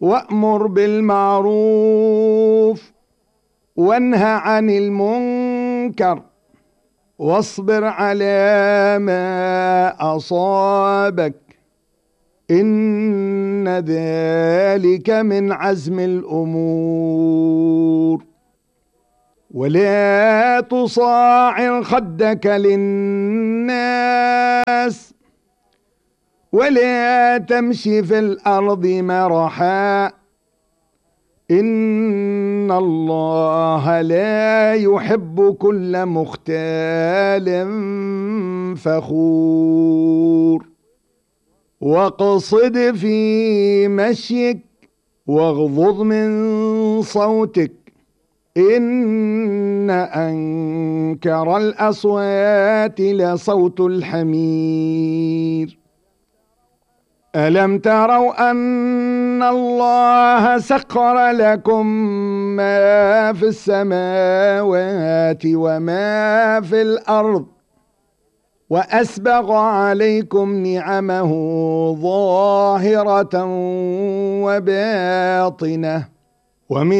وأمر بالمعروف وانه عن المنكر واصبر على ما أصابك إن ذلك من عزم الأمور. ولا تصاعر خدك للناس ولا تمشي في الأرض مرحا إن الله لا يحب كل مختال فخور. واقصد في مشيك واغضض من صوتك إن أنكر الأصوات لصوت الحمير. ألم تروا أن الله سخر لكم ما في السماوات وما في الأرض وأسبغ عليكم نعمه ظاهرة وباطنة ومن